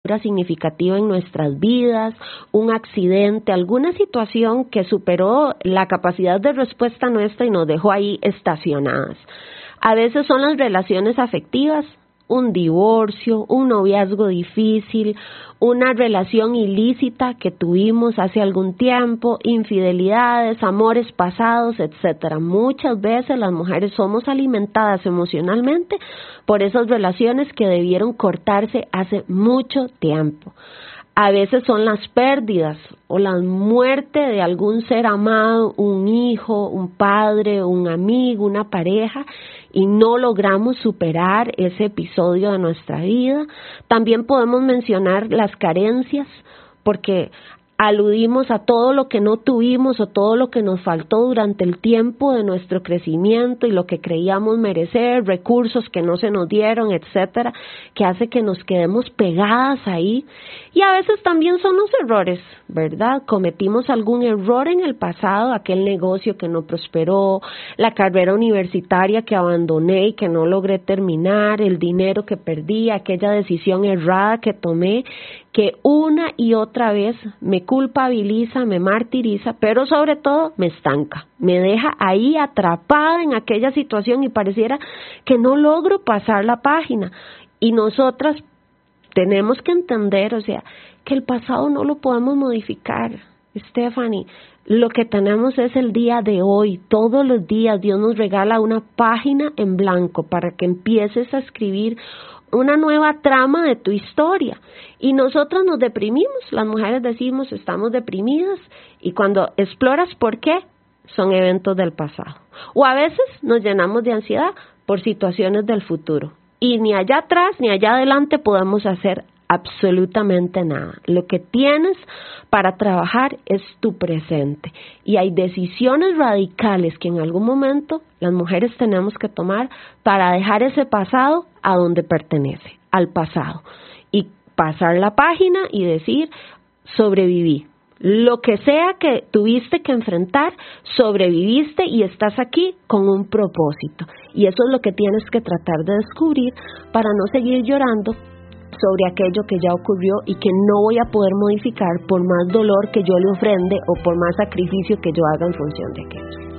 significativa en nuestras vidas, un accidente, alguna situación que superó la capacidad de respuesta nuestra y nos dejó ahí estacionadas. A veces son las relaciones afectivas, un divorcio, un noviazgo difícil, una relación ilícita que tuvimos hace algún tiempo, infidelidades, amores pasados, etcétera. Muchas veces las mujeres somos alimentadas emocionalmente por esas relaciones que debieron cortarse hace mucho tiempo. A veces son las pérdidas o la muerte de algún ser amado, un hijo, un padre, un amigo, una pareja, y no logramos superar ese episodio de nuestra vida. También podemos mencionar las carencias, porque aludimos a todo lo que no tuvimos o todo lo que nos faltó durante el tiempo de nuestro crecimiento y lo que creíamos merecer, recursos que no se nos dieron, etcétera, que hace que nos quedemos pegadas ahí. Y a veces también son los errores, ¿verdad? Cometimos algún error en el pasado, aquel negocio que no prosperó, la carrera universitaria que abandoné y que no logré terminar, el dinero que perdí, aquella decisión errada que tomé, que una y otra vez me culpabiliza, me martiriza, pero sobre todo me estanca, me deja ahí atrapada en aquella situación y pareciera que no logro pasar la página. Y nosotras tenemos que entender, o sea, que el pasado no lo podemos modificar, Stephanie. Lo que tenemos es el día de hoy. Todos los días Dios nos regala una página en blanco para que empieces a escribir una nueva trama de tu historia. Y nosotros nos deprimimos, las mujeres decimos estamos deprimidas, y cuando exploras por qué, son eventos del pasado. O a veces nos llenamos de ansiedad por situaciones del futuro. Y ni allá atrás ni allá adelante podemos hacer absolutamente nada. Lo que tienes para trabajar es tu presente. Y hay decisiones radicales que en algún momento las mujeres tenemos que tomar para dejar ese pasado a donde pertenece, al pasado. Y pasar la página y decir, sobreviví. Lo que sea que tuviste que enfrentar, sobreviviste y estás aquí con un propósito. Y eso es lo que tienes que tratar de descubrir para no seguir llorando sobre aquello que ya ocurrió y que no voy a poder modificar por más dolor que yo le ofrende o por más sacrificio que yo haga en función de aquello.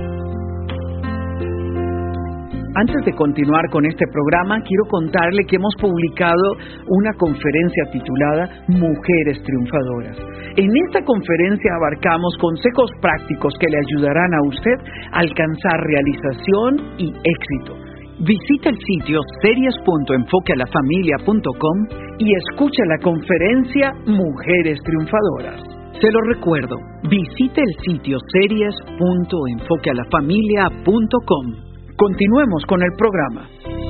Antes de continuar con este programa, quiero contarle que hemos publicado una conferencia titulada Mujeres Triunfadoras. En esta conferencia abarcamos consejos prácticos que le ayudarán a usted a alcanzar realización y éxito. Visita el sitio series.enfoquealafamilia.com y escucha la conferencia Mujeres Triunfadoras. Se lo recuerdo, visite el sitio series.enfoquealafamilia.com. Continuemos con el programa.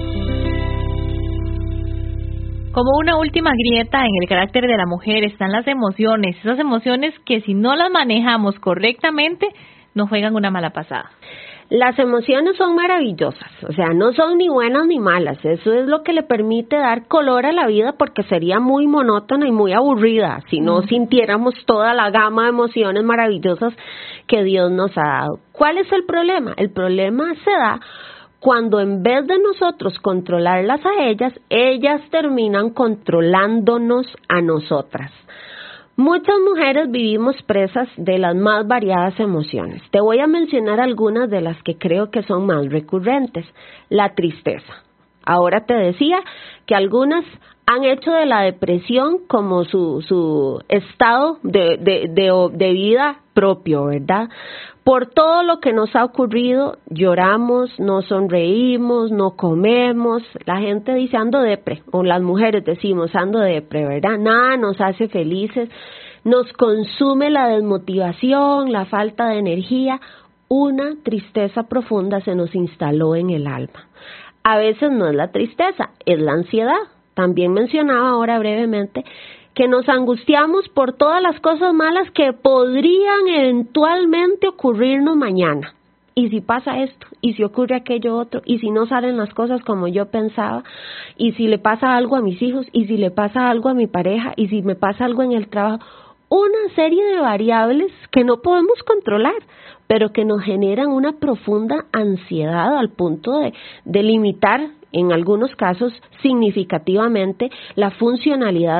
Como una última grieta en el carácter de la mujer están las emociones, esas emociones que si no las manejamos correctamente nos juegan una mala pasada. Las emociones son maravillosas, o sea, no son ni buenas ni malas, eso es lo que le permite dar color a la vida, porque sería muy monótona y muy aburrida si no sintiéramos toda la gama de emociones maravillosas que Dios nos ha dado. ¿Cuál es el problema? El problema se da cuando en vez de nosotros controlarlas a ellas, ellas terminan controlándonos a nosotras. Muchas mujeres vivimos presas de las más variadas emociones. Te voy a mencionar algunas de las que creo que son más recurrentes. La tristeza. Ahora te decía que algunas han hecho de la depresión como su estado de vida propio, ¿verdad? Por todo lo que nos ha ocurrido, lloramos, no sonreímos, no comemos. La gente dice ando depre, o las mujeres decimos ando depre, ¿verdad? Nada nos hace felices, nos consume la desmotivación, la falta de energía. Una tristeza profunda se nos instaló en el alma. A veces no es la tristeza, es la ansiedad. También mencionaba ahora brevemente que nos angustiamos por todas las cosas malas que podrían eventualmente ocurrirnos mañana. ¿Y si pasa esto? ¿Y si ocurre aquello otro? ¿Y si no salen las cosas como yo pensaba? ¿Y si le pasa algo a mis hijos? ¿Y si le pasa algo a mi pareja? ¿Y si me pasa algo en el trabajo? Una serie de variables que no podemos controlar, pero que nos generan una profunda ansiedad al punto de limitar, en algunos casos, significativamente la funcionalidad de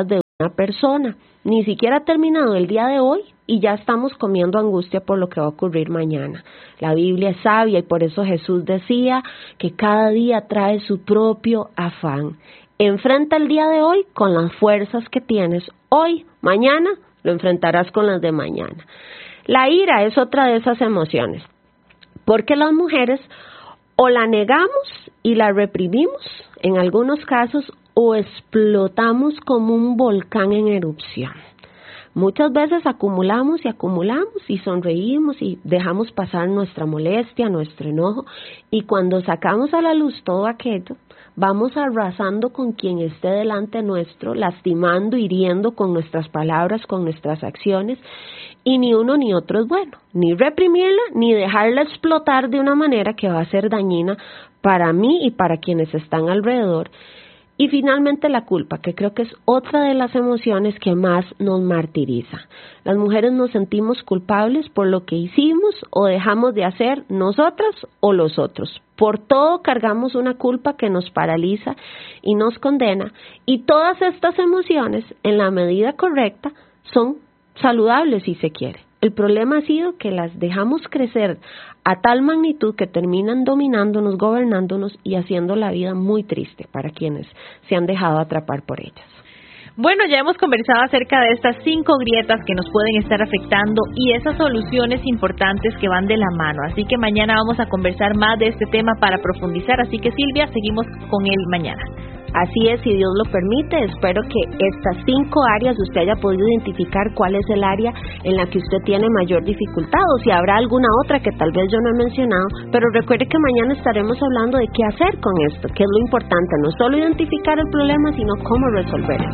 una persona. Ni siquiera ha terminado el día de hoy y ya estamos comiendo angustia por lo que va a ocurrir mañana. La Biblia es sabia y por eso Jesús decía que cada día trae su propio afán. Enfrenta el día de hoy con las fuerzas que tienes hoy. Mañana lo enfrentarás con las de mañana. La ira es otra de esas emociones, porque las mujeres o la negamos y la reprimimos en algunos casos, o explotamos como un volcán en erupción. Muchas veces acumulamos y sonreímos y dejamos pasar nuestra molestia, nuestro enojo, y cuando sacamos a la luz todo aquello, vamos arrasando con quien esté delante nuestro, lastimando, hiriendo con nuestras palabras, con nuestras acciones, y ni uno ni otro es bueno, ni reprimirla, ni dejarla explotar de una manera que va a ser dañina para mí y para quienes están alrededor. Y finalmente la culpa, que creo que es otra de las emociones que más nos martiriza. Las mujeres nos sentimos culpables por lo que hicimos o dejamos de hacer nosotras o los otros. Por todo cargamos una culpa que nos paraliza y nos condena. Y todas estas emociones, en la medida correcta, son saludables si se quiere. El problema ha sido que las dejamos crecer a tal magnitud que terminan dominándonos, gobernándonos y haciendo la vida muy triste para quienes se han dejado atrapar por ellas. Bueno, ya hemos conversado acerca de estas 5 grietas que nos pueden estar afectando y esas soluciones importantes que van de la mano. Así que mañana vamos a conversar más de este tema para profundizar. Así que Silvia, seguimos con él mañana. Así es, si Dios lo permite. Espero que estas 5 áreas usted haya podido identificar cuál es el área en la que usted tiene mayor dificultad, o si habrá alguna otra que tal vez yo no he mencionado, pero recuerde que mañana estaremos hablando de qué hacer con esto, que es lo importante, no solo identificar el problema, sino cómo resolverlo.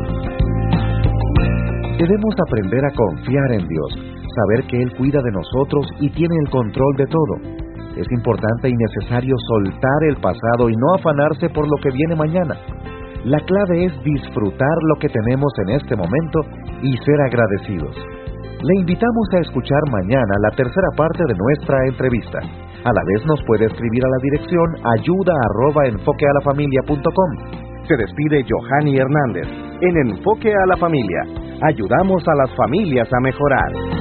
Debemos aprender a confiar en Dios, saber que Él cuida de nosotros y tiene el control de todo. Es importante y necesario soltar el pasado y no afanarse por lo que viene mañana. La clave es disfrutar lo que tenemos en este momento y ser agradecidos. Le invitamos a escuchar mañana la tercera parte de nuestra entrevista. A la vez nos puede escribir a la dirección ayuda@enfoquealafamilia.com. Se despide Johanny Hernández. En Enfoque a la Familia, ayudamos a las familias a mejorar.